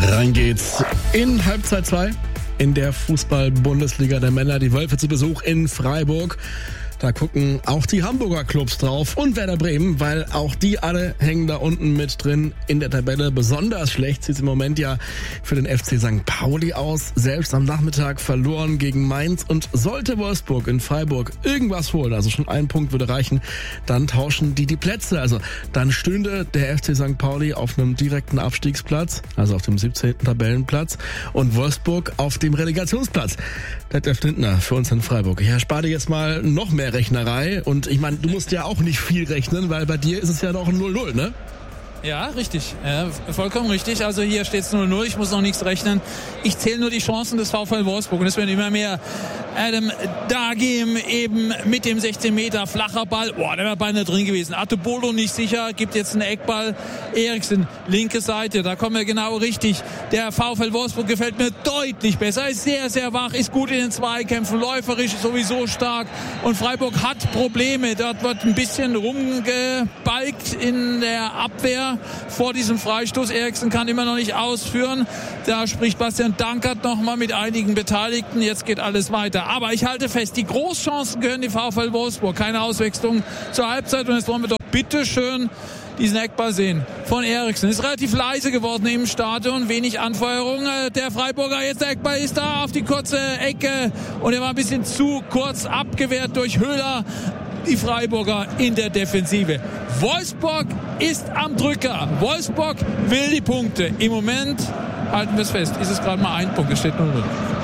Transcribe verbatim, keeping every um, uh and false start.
Rein geht's in Halbzeit zwei in der Fußball-Bundesliga der Männer. Die Wölfe zu Besuch in Freiburg. Da gucken auch die Hamburger Clubs drauf und Werder Bremen, weil auch die alle hängen da unten mit drin in der Tabelle. Besonders schlecht sieht es im Moment ja für den F C Sankt Pauli aus. Selbst am Nachmittag verloren gegen Mainz, und sollte Wolfsburg in Freiburg irgendwas holen, also schon ein Punkt würde reichen, dann tauschen die die Plätze. Also dann stünde der F C Sankt Pauli auf einem direkten Abstiegsplatz, also auf dem siebzehnten Tabellenplatz, und Wolfsburg auf dem Relegationsplatz. Detlef Lindner für uns in Freiburg. Ich erspare dir jetzt mal noch mehr Rechnerei, und ich meine, du musst ja auch nicht viel rechnen, weil bei dir ist es ja noch ein null null, ne? Ja, richtig. Ja, vollkommen richtig. Also hier steht es null null, ich muss noch nichts rechnen. Ich zähle nur die Chancen des VfL Wolfsburg, und es werden immer mehr. Adam Dagim eben mit dem sechzehn Meter flacher Ball. Boah, der wäre beinahe drin gewesen. Atubolo nicht sicher, gibt jetzt einen Eckball. Eriksen, linke Seite, da kommen wir genau richtig. Der VfL Wolfsburg gefällt mir deutlich besser, ist sehr, sehr wach, ist gut in den Zweikämpfen, läuferisch sowieso stark, und Freiburg hat Probleme. Dort wird ein bisschen rumgebalgt in der Abwehr vor diesem Freistoß. Eriksen kann immer noch nicht ausführen. Da spricht Bastian Dankert nochmal mit einigen Beteiligten. Jetzt geht alles weiter. Aber ich halte fest, die Großchancen gehören dem VfL Wolfsburg. Keine Auswechslung zur Halbzeit. Und jetzt wollen wir doch bitteschön diesen Eckball sehen von Eriksen. Ist relativ leise geworden im Stadion. Wenig Anfeuerung. Der Freiburger, jetzt der Eckball ist da auf die kurze Ecke. Und er war ein bisschen zu kurz abgewehrt durch Höhler. Die Freiburger in der Defensive. Wolfsburg ist am Drücker. Wolfsburg will die Punkte. Im Moment, halten wir es fest, ist es gerade mal ein Punkt. Es steht null null.